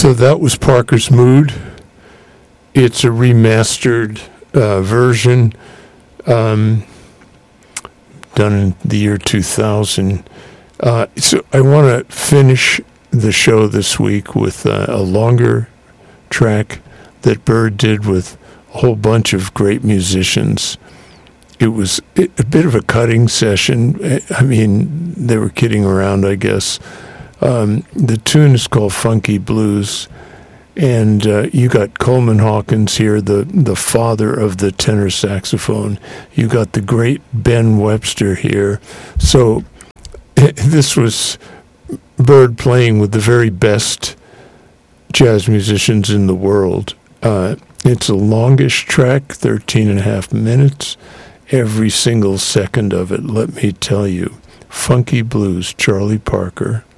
So that was Parker's Mood. It's a remastered version done in the year 2000. So I want to finish the show this week with a longer track that Bird did with a whole bunch of great musicians. It was a bit of a cutting session. I mean, they were kidding around, I guess. The tune is called Funky Blues, and you got Coleman Hawkins here, the father of the tenor saxophone. You got the great Ben Webster here. So this was Bird playing with the very best jazz musicians in the world. It's a longish track, 13 and a half minutes. Every single second of it, let me tell you. Funky Blues, Charlie Parker.